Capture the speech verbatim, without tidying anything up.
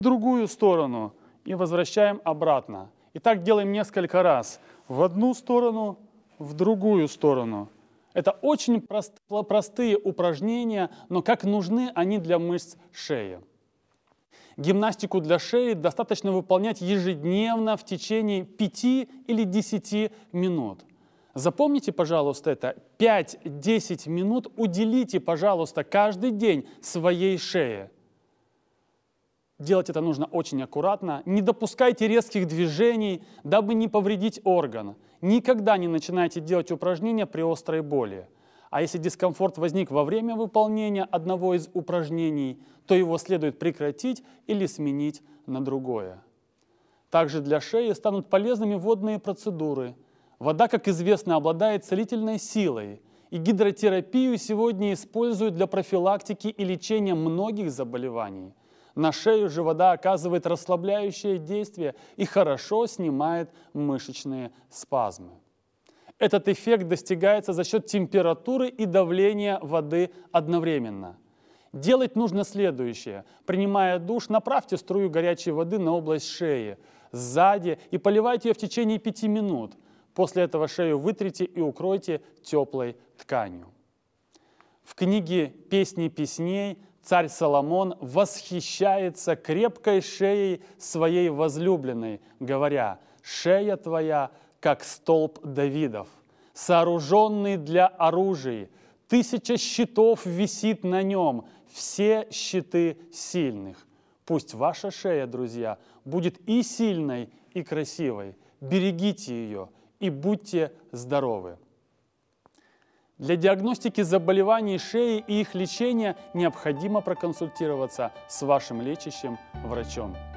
в другую сторону и возвращаем обратно. И так делаем несколько раз. В одну сторону, в другую сторону. Это очень прост, простые упражнения, но как нужны они для мышц шеи. Гимнастику для шеи достаточно выполнять ежедневно в течение пяти или десяти минут. Запомните, пожалуйста, это. пять-десять минут уделите, пожалуйста, каждый день своей шее. Делать это нужно очень аккуратно. Не допускайте резких движений, дабы не повредить орган. Никогда не начинайте делать упражнения при острой боли. А если дискомфорт возник во время выполнения одного из упражнений, то его следует прекратить или сменить на другое. Также для шеи станут полезными водные процедуры. Вода, как известно, обладает целительной силой, и гидротерапию сегодня используют для профилактики и лечения многих заболеваний. На шею же вода оказывает расслабляющее действие и хорошо снимает мышечные спазмы. Этот эффект достигается за счет температуры и давления воды одновременно. Делать нужно следующее. Принимая душ, направьте струю горячей воды на область шеи, сзади и поливайте ее в течение пяти минут. После этого шею вытрите и укройте теплой тканью. В книге «Песни песней» царь Соломон восхищается крепкой шеей своей возлюбленной, говоря: «Шея твоя, как столб Давидов, сооруженный для оружия, тысяча щитов висит на нем, все щиты сильных». Пусть ваша шея, друзья, будет и сильной, и красивой. Берегите ее и будьте здоровы. Для диагностики заболеваний шеи и их лечения необходимо проконсультироваться с вашим лечащим врачом.